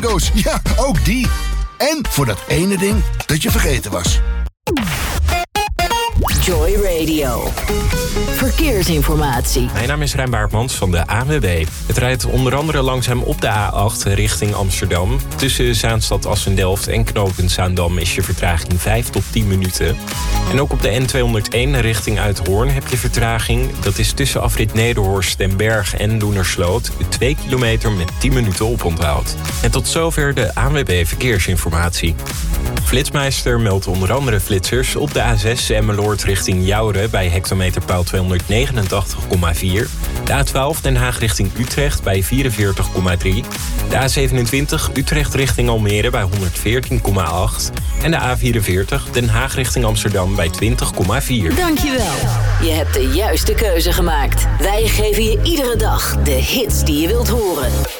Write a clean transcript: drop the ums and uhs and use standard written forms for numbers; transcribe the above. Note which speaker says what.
Speaker 1: Go's, ja, ook die. En voor dat ene ding dat je vergeten was.
Speaker 2: Joy Radio. Verkeersinformatie.
Speaker 3: Mijn naam is Rijn Baartmans van de ANWB. Het rijdt onder andere langzaam op de A8 richting Amsterdam. Tussen Zaanstad Assendelft en knooppunt Zaandam is je vertraging 5 tot 10 minuten. En ook op de N201 richting Uithoorn heb je vertraging. Dat is tussen afrit Nederhorst en Berg en Loenersloot. 2 kilometer met 10 minuten oponthoud. En tot zover de ANWB Verkeersinformatie. Flitsmeister meldt onder andere flitsers op de A6 Emmeloord richting Jouren bij hectometerpaal 289,4. De A12 Den Haag richting Utrecht bij 44,3. De A27 Utrecht richting Almere bij 114,8. En de A44 Den Haag richting Amsterdam bij 20,4.
Speaker 2: Dankjewel. Je hebt de juiste keuze gemaakt. Wij geven je iedere dag de hits die je wilt horen.